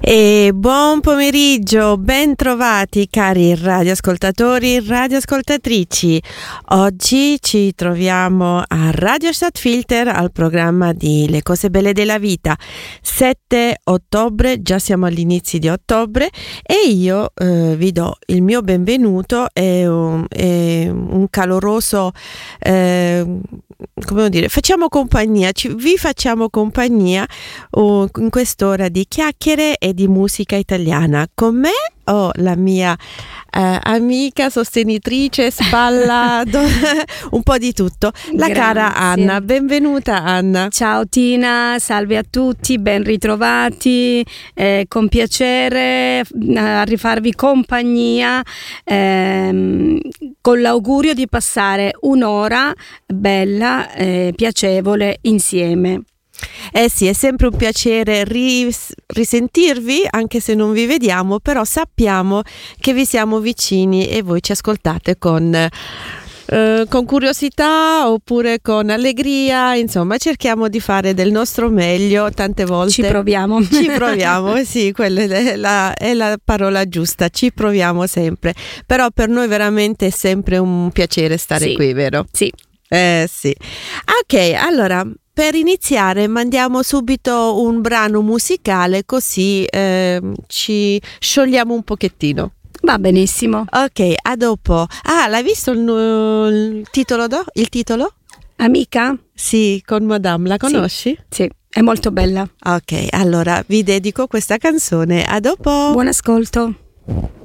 E buon pomeriggio, ben trovati cari radioascoltatori, radioascoltatrici. Oggi ci troviamo a Radio Stadtfilter al programma di Le cose belle della vita. 7 ottobre, già siamo all'inizio di ottobre e io vi do il mio benvenuto e un caloroso come dire, facciamo compagnia, vi facciamo compagnia in quest'ora di chiacchiere e di musica italiana. Con me ho la mia amica, sostenitrice, spalla, un po' di tutto, la cara Anna. Benvenuta Anna. Ciao Tina, salve a tutti, ben ritrovati, con piacere a rifarvi compagnia, con l'augurio di passare un'ora bella, piacevole insieme. Eh sì, è sempre un piacere risentirvi, anche se non vi vediamo, però sappiamo che vi siamo vicini e voi ci ascoltate con curiosità oppure con allegria, insomma cerchiamo di fare del nostro meglio, tante volte ci proviamo, sì, quella è la parola giusta, ci proviamo sempre, però per noi veramente è sempre un piacere stare qui, vero? Sì. Sì. Ok, allora per iniziare mandiamo subito un brano musicale, così ci sciogliamo un pochettino. Va benissimo. Ok, a dopo. Ah, l'hai visto il titolo? Il titolo? Amica? Sì, con Madame, la conosci? Sì, è molto bella. Ok, allora vi dedico questa canzone. A dopo. Buon ascolto.